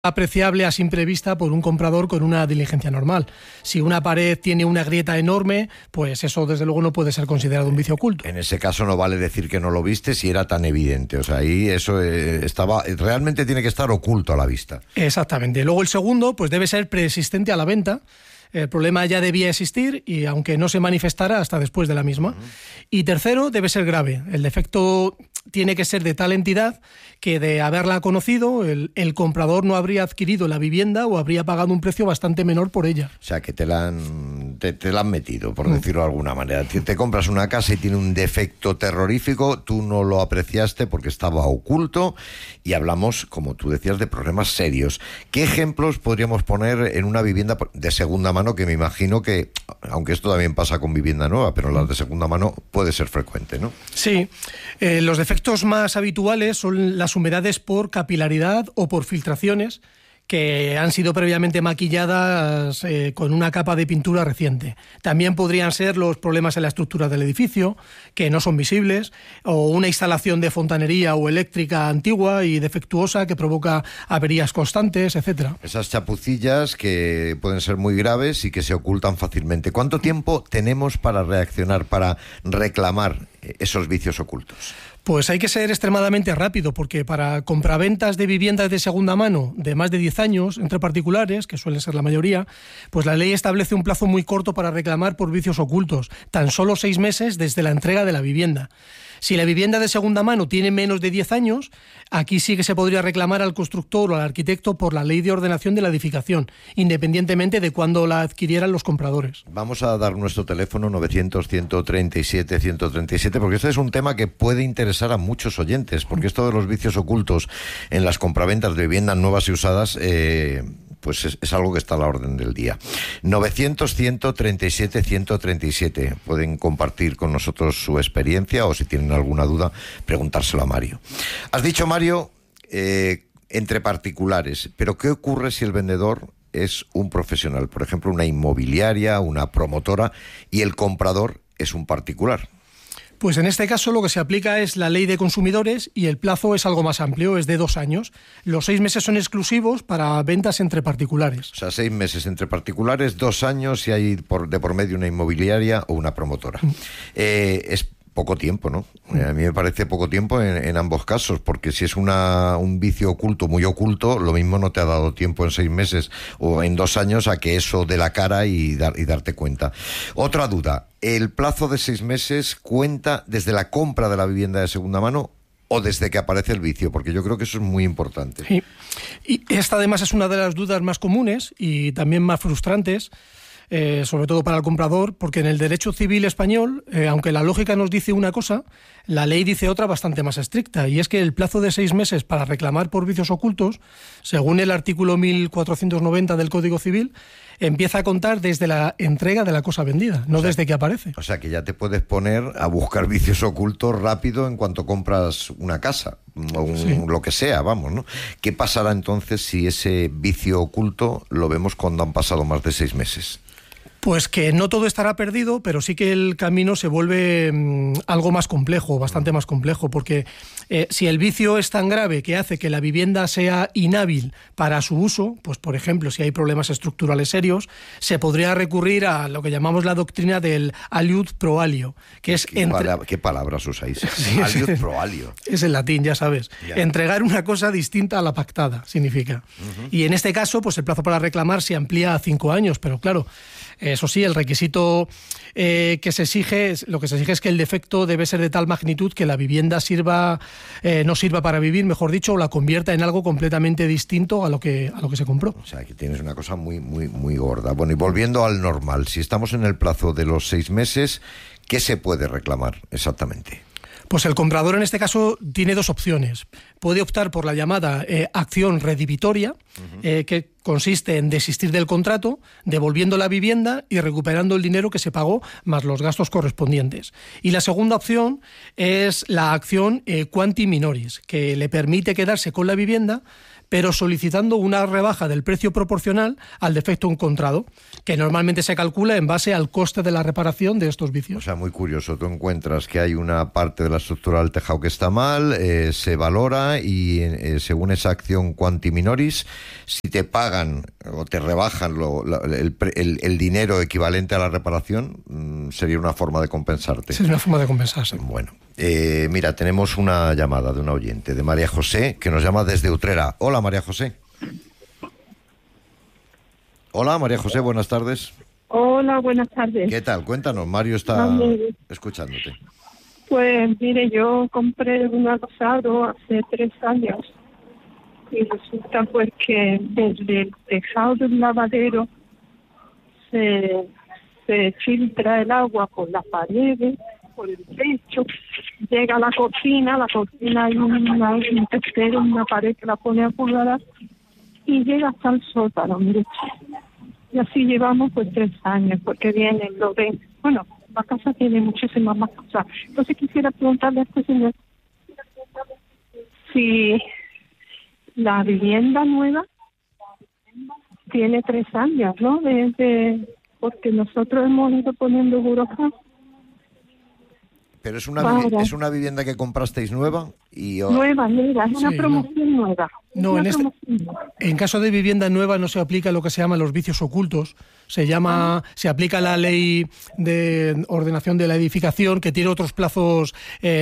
apreciable a simple vista por un comprador con una diligencia normal. Si una pared tiene una grieta enorme, pues eso desde luego no puede ser considerado un vicio oculto. En ese caso no vale decir que no lo viste si era tan evidente. O sea, ahí eso realmente tiene que estar oculto a la vista. Exactamente. Luego el segundo, pues debe ser preexistente a la venta. El problema ya debía existir y aunque no se manifestara hasta después de la misma. Y tercero, debe ser grave. El defecto tiene que ser de tal entidad que de haberla conocido, el comprador no habría adquirido la vivienda o habría pagado un precio bastante menor por ella. O sea, que te la han metido, por decirlo de alguna manera. Te compras una casa y tiene un defecto terrorífico, tú no lo apreciaste porque estaba oculto y hablamos, como tú decías, de problemas serios. ¿Qué ejemplos podríamos poner en una vivienda de segunda mano, que me imagino que, aunque esto también pasa con vivienda nueva, pero las de segunda mano puede ser frecuente, ¿no? Sí, los defectos más habituales son las humedades por capilaridad o por filtraciones que han sido previamente maquilladas con una capa de pintura reciente. También podrían ser los problemas en la estructura del edificio, que no son visibles, o una instalación de fontanería o eléctrica antigua y defectuosa que provoca averías constantes, etcétera. Esas chapucillas que pueden ser muy graves y que se ocultan fácilmente. ¿Cuánto tiempo tenemos para reaccionar, para reclamar esos vicios ocultos? Pues hay que ser extremadamente rápido, porque para compraventas de viviendas de segunda mano de más de 10 años entre particulares, que suelen ser la mayoría, pues la ley establece un plazo muy corto para reclamar por vicios ocultos, tan solo 6 meses desde la entrega de la vivienda. Si la vivienda de segunda mano tiene menos de 10 años, aquí sí que se podría reclamar al constructor o al arquitecto por la ley de ordenación de la edificación, independientemente de cuándo la adquirieran los compradores. Vamos a dar nuestro teléfono 900-137-137, porque este es un tema que puede interesar a muchos oyentes, porque esto de los vicios ocultos en las compraventas de viviendas nuevas y usadas, pues es algo que está a la orden del día. 900-137-137. Pueden compartir con nosotros su experiencia o si tienen alguna duda, preguntárselo a Mario. Has dicho, Mario, entre particulares, pero ¿qué ocurre si el vendedor es un profesional? Por ejemplo, una inmobiliaria, una promotora, y el comprador es un particular. Pues en este caso lo que se aplica es la ley de consumidores y el plazo es algo más amplio, es de 2 años. Los 6 meses son exclusivos para ventas entre particulares. O sea, 6 meses entre particulares, 2 años si hay de por medio una inmobiliaria o una promotora. Es poco tiempo, ¿no? A mí me parece poco tiempo en ambos casos, porque si es un vicio oculto, muy oculto, lo mismo no te ha dado tiempo en 6 meses o en 2 años a que eso dé la cara y darte cuenta. Otra duda, ¿el plazo de 6 meses cuenta desde la compra de la vivienda de segunda mano o desde que aparece el vicio? Porque yo creo que eso es muy importante. Sí. Y esta además es una de las dudas más comunes y también más frustrantes, sobre todo para el comprador, porque en el derecho civil español, aunque la lógica nos dice una cosa, la ley dice otra bastante más estricta, y es que el plazo de 6 meses para reclamar por vicios ocultos, según el artículo 1490 del Código Civil, empieza a contar desde la entrega de la cosa vendida, no desde que aparece. O sea, que ya te puedes poner a buscar vicios ocultos rápido en cuanto compras una casa, o lo que sea, vamos, ¿no? ¿Qué pasará entonces si ese vicio oculto lo vemos cuando han pasado más de 6 meses? Pues que no todo estará perdido, pero sí que el camino se vuelve algo más complejo, bastante más complejo, porque si el vicio es tan grave que hace que la vivienda sea inhábil para su uso, pues por ejemplo, si hay problemas estructurales serios, se podría recurrir a lo que llamamos la doctrina del aliud pro alio, que es... ¿Qué palabras usáis? Sí, aliud pro alio. Es el latín, ya sabes. Ya. Entregar una cosa distinta a la pactada, significa. Y en este caso, pues el plazo para reclamar se amplía a 5 años, pero claro, eso sí, el requisito que se exige, lo que se exige es que el defecto debe ser de tal magnitud que la vivienda no sirva para vivir, mejor dicho, o la convierta en algo completamente distinto a lo que se compró. O sea, que tienes una cosa muy, muy, muy gorda. Bueno, y volviendo al normal, si estamos en el plazo de los 6 meses, ¿qué se puede reclamar exactamente? Pues el comprador en este caso tiene 2 opciones. Puede optar por la llamada acción redivitoria, que consiste en desistir del contrato, devolviendo la vivienda y recuperando el dinero que se pagó más los gastos correspondientes. Y la segunda opción es la acción quanti minoris, que le permite quedarse con la vivienda, pero solicitando una rebaja del precio proporcional al defecto encontrado, que normalmente se calcula en base al coste de la reparación de estos vicios. O sea, muy curioso, tú encuentras que hay una parte de la estructura del tejado que está mal, se valora y según esa acción quanti minoris, si te pagan o te rebajan el dinero equivalente a la reparación, sería una forma de compensarte. Sería una forma de compensarse. Bueno, mira, tenemos una llamada de una oyente, de María José, que nos llama desde Utrera. Hola, María José. Hola, María José, buenas tardes. Hola, buenas tardes. ¿Qué tal? Cuéntanos, Mario está escuchándote. Pues mire, yo compré un adosado hace 3 años y resulta pues que desde el tejado del lavadero se filtra el agua por las paredes, por el techo, llega a la cocina hay un testero, una pared que la pone a pulgada y llega hasta el sótano, mire. Y así llevamos pues 3 años, porque vienen, lo ven. Bueno, la casa tiene muchísimas más cosas. Entonces quisiera preguntarle a este señor si la vivienda nueva tiene 3 años, ¿no? Porque nosotros hemos ido poniendo burocracia. Pero es una vivienda que comprasteis nueva Nueva, es una promoción nueva. No, en caso de vivienda nueva no se aplica lo que se llama los vicios ocultos. Se aplica la ley de ordenación de la edificación, que tiene otros plazos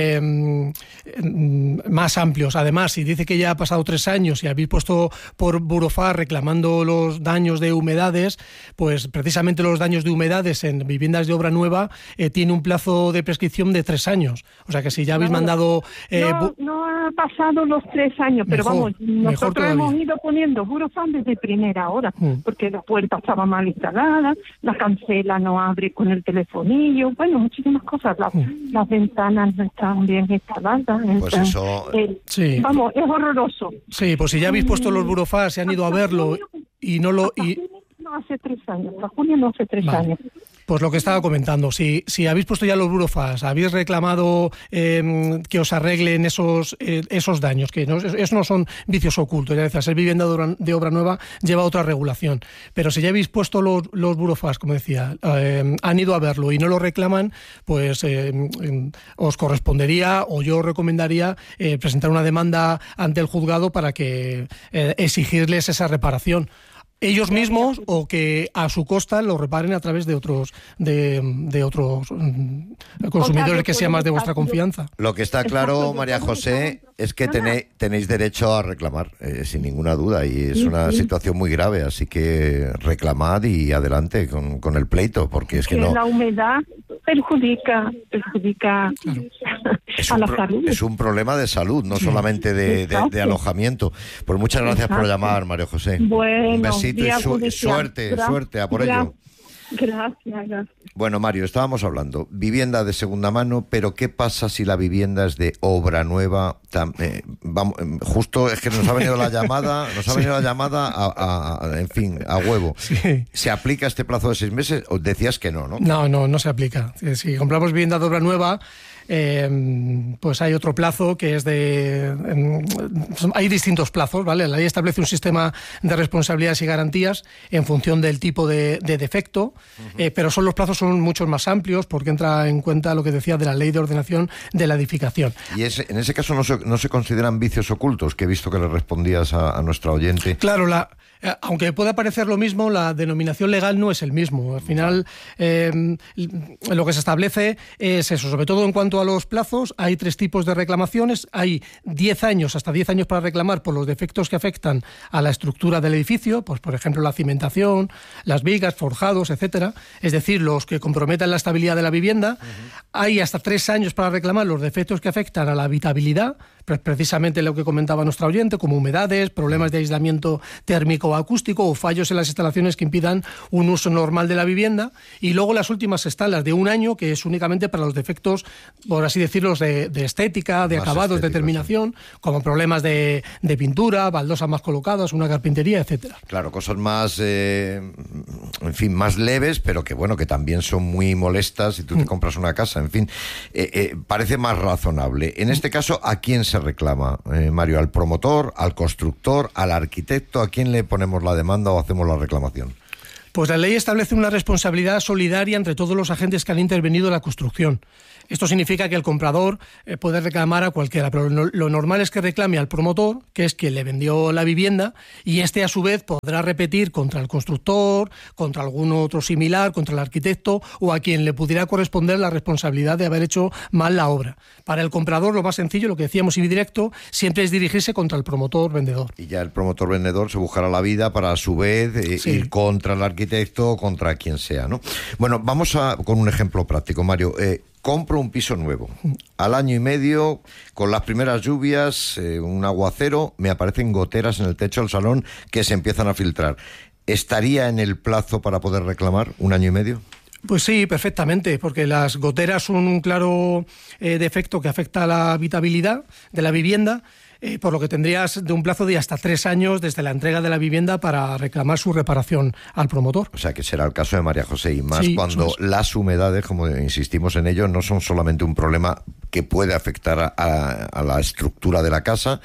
más amplios. Además, si dice que ya ha pasado 3 años y habéis puesto por Burofax reclamando los daños de humedades, pues precisamente los daños de humedades en viviendas de obra nueva tiene un plazo de prescripción de 3 años. O sea que si ya habéis mandado... No ha pasado los 3 años, pero mejor, vamos, nosotros hemos ido poniendo Burofax desde primera hora, porque la puerta estaba mal instalada, la cancela no abre con el telefonillo, bueno, muchísimas cosas, las ventanas no están bien instaladas. Pues eso... Vamos, es horroroso. Sí, pues si ya habéis puesto los Burofax, se han ido a verlo y no lo... No hace 3 años, hasta junio no hace 3 años. Pues lo que estaba comentando, si habéis puesto ya los Burofax, habéis reclamado que os arreglen esos daños, que esos no son vicios ocultos, es decir, ser vivienda de obra nueva lleva otra regulación. Pero si ya habéis puesto los Burofax, como decía, han ido a verlo y no lo reclaman, pues os correspondería, o yo recomendaría presentar una demanda ante el juzgado para que exigirles esa reparación. Ellos mismos, o que a su costa lo reparen a través de otros consumidores que sean más de vuestra confianza. Lo que está claro, María José, es que tenéis derecho a reclamar, sin ninguna duda, y es una situación muy grave, así que reclamad y adelante con el pleito, porque es que no... La humedad perjudica a la salud. Es un problema de salud, no solamente de alojamiento. Pues muchas gracias por llamar, María José. Bueno, un besito y suerte, a por ello. Gracias. Bueno, Mario, estábamos hablando, vivienda de segunda mano, pero ¿qué pasa si la vivienda es de obra nueva? Justo es que nos ha venido la llamada, a huevo. Sí. ¿Se aplica este plazo de 6 meses? ¿O decías que no? No se aplica. Si compramos vivienda de obra nueva, pues hay otro plazo que es hay distintos plazos, ¿vale? La ley establece un sistema de responsabilidades y garantías en función del tipo de defecto, pero los plazos son mucho más amplios porque entra en cuenta lo que decía de la ley de ordenación de la edificación. Y en ese caso no se consideran vicios ocultos, que he visto que le respondías a nuestra oyente. Claro, aunque pueda parecer lo mismo, la denominación legal no es el mismo. Al final, lo que se establece es eso, sobre todo en cuanto a los plazos. Hay 3 tipos de reclamaciones. Hay 10 años, hasta 10 años para reclamar por los defectos que afectan a la estructura del edificio, pues por ejemplo la cimentación, las vigas, forjados, etcétera. Es decir, los que comprometan la estabilidad de la vivienda. Hay hasta 3 años para reclamar los defectos que afectan a la habitabilidad, precisamente lo que comentaba nuestra oyente, como humedades, problemas de aislamiento térmico o acústico o fallos en las instalaciones que impidan un uso normal de la vivienda. Y luego las últimas están las de 1 año, que es únicamente para los defectos, por así decirlo, de estética, de acabados, de terminación, como problemas de pintura, baldosas más colocadas, una carpintería, etcétera. Claro, cosas más, más leves, pero que bueno, que también son muy molestas si tú te compras una casa, parece más razonable. En este caso, ¿a quién se reclama, Mario? ¿Al promotor, al constructor, al arquitecto? ¿A quién le ponemos la demanda o hacemos la reclamación? Pues la ley establece una responsabilidad solidaria entre todos los agentes que han intervenido en la construcción. Esto significa que el comprador puede reclamar a cualquiera, pero lo normal es que reclame al promotor, que es quien le vendió la vivienda, y este a su vez podrá repetir contra el constructor, contra algún otro similar, contra el arquitecto o a quien le pudiera corresponder la responsabilidad de haber hecho mal la obra. Para el comprador lo más sencillo, lo que decíamos y directo, siempre es dirigirse contra el promotor vendedor. Y ya el promotor vendedor se buscará la vida para a su vez ir contra el arquitecto o contra quien sea, ¿no? Bueno, vamos con un ejemplo práctico, Mario. Compro un piso nuevo. Al año y medio, con las primeras lluvias, un aguacero, me aparecen goteras en el techo del salón que se empiezan a filtrar. ¿Estaría en el plazo para poder reclamar 1 año y medio? Pues sí, perfectamente, porque las goteras son un claro defecto que afecta a la habitabilidad de la vivienda, por lo que tendrías de un plazo de hasta 3 años desde la entrega de la vivienda para reclamar su reparación al promotor. O sea que será el caso de María José, y más cuando las humedades, como insistimos en ello, no son solamente un problema que puede afectar a la estructura de la casa,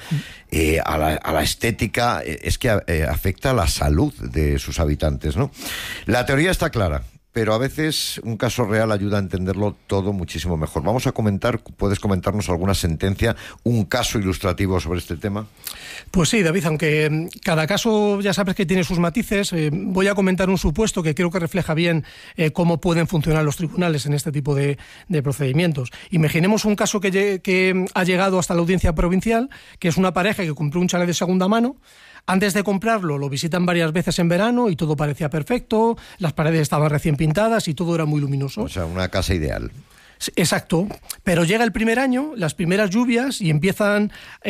a la estética, es que afecta a la salud de sus habitantes, ¿no? La teoría está clara, pero a veces un caso real ayuda a entenderlo todo muchísimo mejor. ¿Puedes comentarnos alguna sentencia, un caso ilustrativo sobre este tema? Pues sí, David, aunque cada caso ya sabes que tiene sus matices, voy a comentar un supuesto que creo que refleja bien cómo pueden funcionar los tribunales en este tipo de procedimientos. Imaginemos un caso que ha llegado hasta la audiencia provincial, que es una pareja que compró un chalet de segunda mano. Antes de comprarlo, lo visitan varias veces en verano y todo parecía perfecto, las paredes estaban recién pintadas y todo era muy luminoso. O sea, una casa ideal. Exacto, pero llega el primer año, las primeras lluvias, y empiezan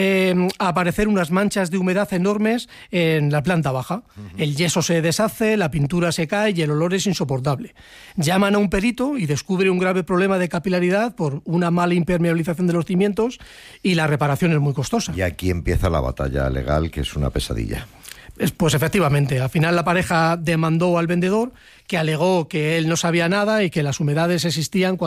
a aparecer unas manchas de humedad enormes en la planta baja. El yeso se deshace, la pintura se cae y el olor es insoportable. Llaman a un perito y descubre un grave problema de capilaridad por una mala impermeabilización de los cimientos, y la reparación es muy costosa. Y aquí empieza la batalla legal, que es una pesadilla. Pues efectivamente, al final la pareja demandó al vendedor, que alegó que él no sabía nada y que las humedades existían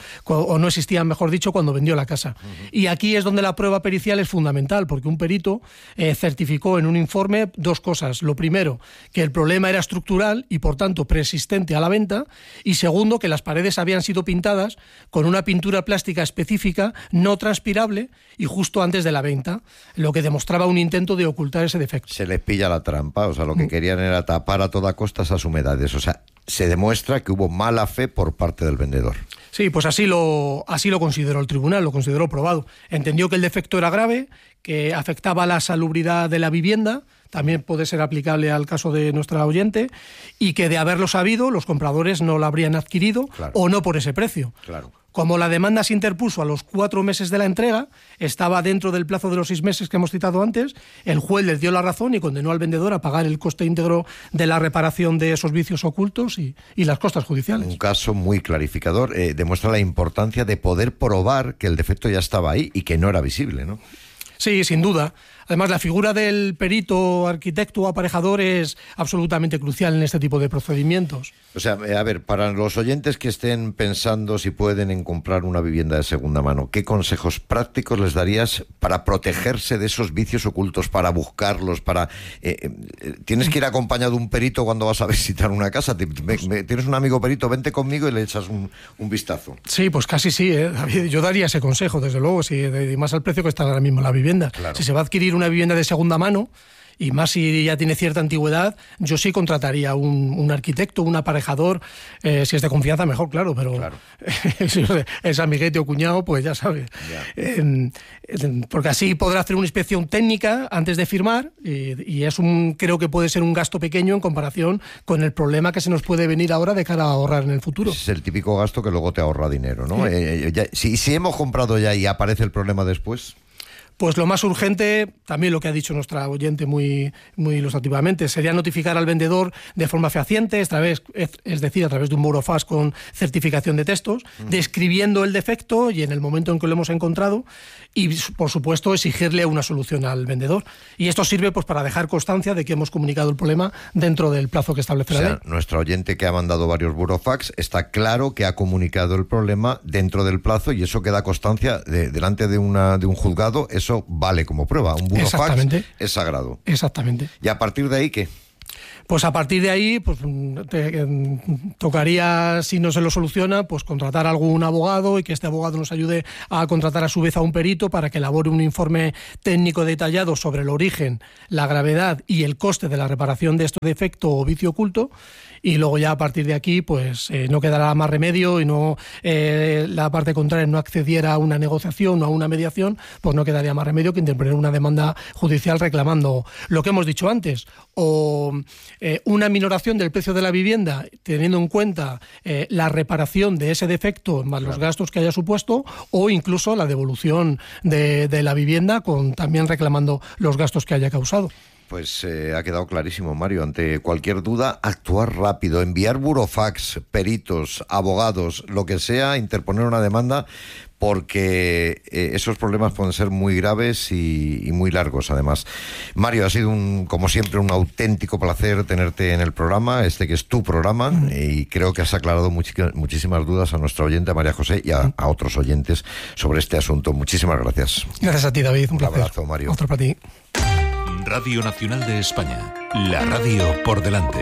o no existían, mejor dicho, cuando vendió la casa. Y aquí es donde la prueba pericial es fundamental, porque un perito certificó en un informe 2 cosas. Lo primero, que el problema era estructural y por tanto preexistente a la venta, y segundo, que las paredes habían sido pintadas con una pintura plástica específica, no transpirable y justo antes de la venta, lo que demostraba un intento de ocultar ese defecto. Se les pilla la trampa, o sea, lo que querían era tapar a toda costa esas humedades, o sea, se demuestra que hubo mala fe por parte del vendedor. Sí, pues así lo consideró el tribunal, lo consideró probado. Entendió que el defecto era grave, que afectaba la salubridad de la vivienda, también puede ser aplicable al caso de nuestra oyente, y que de haberlo sabido los compradores no lo habrían adquirido, claro, o no por ese precio. Claro. Como la demanda se interpuso a los 4 meses de la entrega, estaba dentro del plazo de los 6 meses que hemos citado antes, el juez les dio la razón y condenó al vendedor a pagar el coste íntegro de la reparación de esos vicios ocultos y las costas judiciales. Un caso muy clarificador, demuestra la importancia de poder probar que el defecto ya estaba ahí y que no era visible, ¿no? Sí, sin duda. Además, la figura del perito, arquitecto o aparejador es absolutamente crucial en este tipo de procedimientos. O sea, a ver, para los oyentes que estén pensando si pueden en comprar una vivienda de segunda mano, ¿qué consejos prácticos les darías para protegerse de esos vicios ocultos, para buscarlos, ¿tienes que ir acompañado de un perito cuando vas a visitar una casa? ¿Tienes un amigo perito? Vente conmigo y le echas un vistazo. Sí, pues casi sí, David. Yo daría ese consejo, desde luego, más al precio que está ahora mismo la vivienda. Claro. Si se va a adquirir una vivienda de segunda mano, y más si ya tiene cierta antigüedad, yo sí contrataría un arquitecto, un aparejador, si es de confianza mejor, claro, pero claro. Si es amiguete o cuñado, pues ya sabes. Porque así podrá hacer una inspección técnica antes de firmar, y creo que puede ser un gasto pequeño en comparación con el problema que se nos puede venir ahora de cara a ahorrar en el futuro. Es el típico gasto que luego te ahorra dinero, ¿no? Si hemos comprado ya y aparece el problema después... Pues lo más urgente, también lo que ha dicho nuestra oyente muy, muy ilustrativamente, sería notificar al vendedor de forma fehaciente, es decir, a través de un burofax con certificación de textos, describiendo el defecto y en el momento en que lo hemos encontrado, y por supuesto exigirle una solución al vendedor. Y esto sirve pues para dejar constancia de que hemos comunicado el problema dentro del plazo que establece la ley. Nuestra oyente, que ha mandado varios burofax, está claro que ha comunicado el problema dentro del plazo, y eso queda constancia delante de un juzgado. Eso eso vale como prueba. Un burofax es sagrado. Exactamente. ¿Y a partir de ahí qué? Pues a partir de ahí, pues tocaría, si no se lo soluciona, pues contratar a algún abogado y que este abogado nos ayude a contratar a su vez a un perito para que elabore un informe técnico detallado sobre el origen, la gravedad y el coste de la reparación de este defecto o vicio oculto. Y luego ya a partir de aquí pues no quedará más remedio y no la parte contraria no accediera a una negociación o a una mediación, pues no quedaría más remedio que interponer una demanda judicial reclamando lo que hemos dicho antes, o una minoración del precio de la vivienda teniendo en cuenta la reparación de ese defecto más los gastos que haya supuesto, o incluso la devolución de la vivienda con también reclamando los gastos que haya causado. Pues ha quedado clarísimo, Mario. Ante cualquier duda, actuar rápido, enviar burofax, peritos, abogados, lo que sea, interponer una demanda, porque esos problemas pueden ser muy graves y muy largos, además. Mario, ha sido, como siempre, un auténtico placer tenerte en el programa, que es tu programa, y creo que has aclarado muchísimas dudas a nuestra oyente, María José, y a otros oyentes sobre este asunto. Muchísimas gracias. Gracias a ti, David. Un placer. Abrazo, Mario. Otro para ti. Radio Nacional de España, la radio por delante.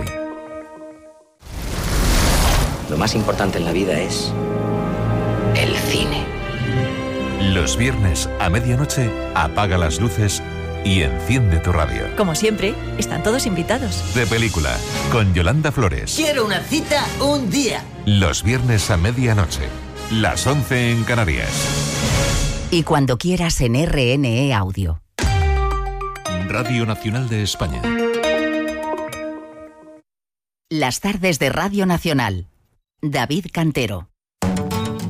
Lo más importante en la vida es el cine. Los viernes a medianoche, apaga las luces y enciende tu radio. Como siempre, están todos invitados. De película, con Yolanda Flores. Quiero una cita un día. Los viernes a medianoche, las 11 en Canarias. Y cuando quieras en RNE Audio. Radio Nacional de España. Las tardes de Radio Nacional. David Cantero.